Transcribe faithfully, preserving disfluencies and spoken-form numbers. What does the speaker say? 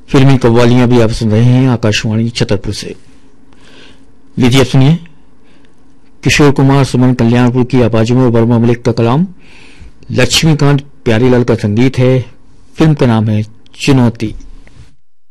फिल्मी कव्वालियां भी आप सुन रहे हैं आकाशवाणी छतरपुर से। लीजिए अब सुनिए किशोर कुमार, सुमन कल्याणपुर की आवाजों में वर्मा मलिक का कलाम, लक्ष्मीकांत प्यारीलाल का संगीत है। फिल्म का नाम है चुनौती।